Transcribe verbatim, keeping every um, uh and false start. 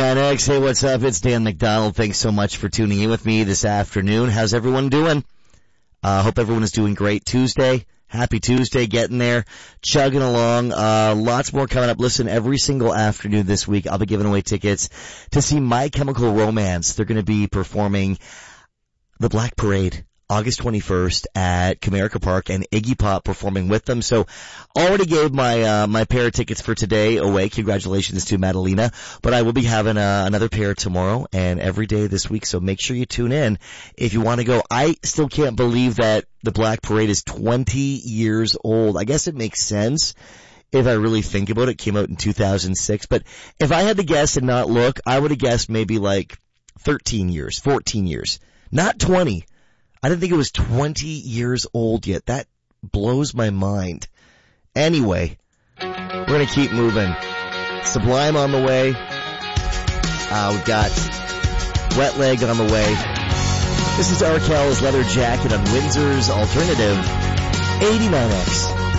eighty-nine X. Hey, what's up? It's Dan McDonald. Thanks so much for tuning in with me this afternoon. How's everyone doing? Uh, hope everyone is doing great. Tuesday. Happy Tuesday, getting there, chugging along. Uh, lots more coming up. Listen, every single afternoon this week, I'll be giving away tickets to see My Chemical Romance. They're going to be performing the Black Parade August twenty-first at Comerica Park, and Iggy Pop performing with them. So already gave my uh, my pair of tickets for today away. Congratulations to Madalena. But I will be having uh, another pair tomorrow and every day this week. So make sure you tune in if you want to go. I still can't believe that the Black Parade is twenty years old. I guess it makes sense if I really think about it. It came out in two thousand six. But if I had to guess and not look, I would have guessed maybe like thirteen years, fourteen years, not twenty. I didn't think it was twenty years old yet. That blows my mind. Anyway, we're going to keep moving. Sublime on the way. Uh, we've got Wet Leg on the way. This is Arkel's Leather Jacket on Windsor's Alternative eighty-nine X.